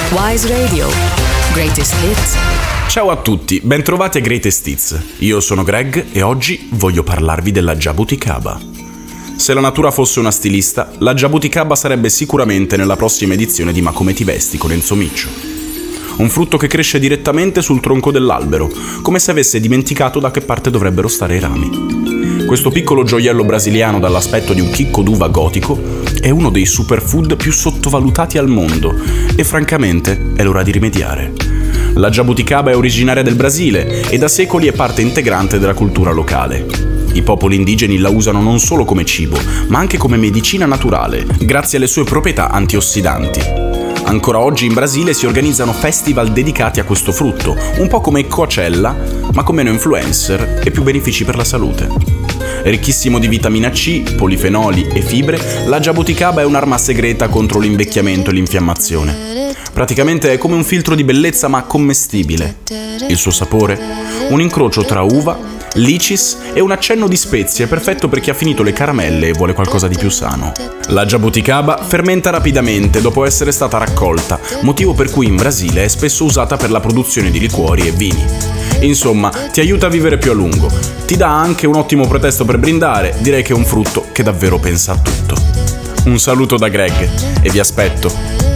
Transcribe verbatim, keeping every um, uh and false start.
Wise Radio. Greatest Hits. Ciao a tutti, bentrovati a Greatest Hits. Io sono Greg e oggi voglio parlarvi della jabuticaba. Se la natura fosse una stilista, la jabuticaba sarebbe sicuramente nella prossima edizione di Ma come ti vesti con Enzo Miccio. Un frutto che cresce direttamente sul tronco dell'albero, come se avesse dimenticato da che parte dovrebbero stare i rami. Questo piccolo gioiello brasiliano dall'aspetto di un chicco d'uva gotico è uno dei superfood più sottovalutati al mondo e francamente è l'ora di rimediare. La jabuticaba è originaria del Brasile e da secoli è parte integrante della cultura locale. I popoli indigeni la usano non solo come cibo, ma anche come medicina naturale, grazie alle sue proprietà antiossidanti. Ancora oggi in Brasile si organizzano festival dedicati a questo frutto, un po' come Coachella, ma con meno influencer e più benefici per la salute. Ricchissimo di vitamina C, polifenoli e fibre, la jabuticaba è un'arma segreta contro l'invecchiamento e l'infiammazione. Praticamente è come un filtro di bellezza ma commestibile. Il suo sapore? Un incrocio tra uva, licis e un accenno di spezie perfetto per chi ha finito le caramelle e vuole qualcosa di più sano. La jabuticaba fermenta rapidamente dopo essere stata raccolta, motivo per cui in Brasile è spesso usata per la produzione di liquori e vini. Insomma, ti aiuta a vivere più a lungo. Ti dà anche un ottimo pretesto per brindare, direi che è un frutto che davvero pensa a tutto. Un saluto da Greg e vi aspetto